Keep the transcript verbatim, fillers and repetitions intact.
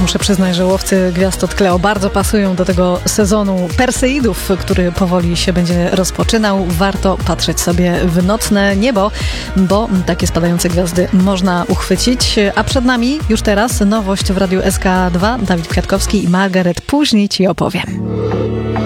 muszę przyznać, że Łowcy Gwiazd od Cleo bardzo pasują do tego sezonu Perseidów, który powoli się będzie rozpoczynał. Warto patrzeć sobie w nocne niebo, bo takie spadające gwiazdy można uchwycić. A przed nami już teraz nowość w Radiu S K dwa. Dawid Kwiatkowski i Margaret później Ci opowiem.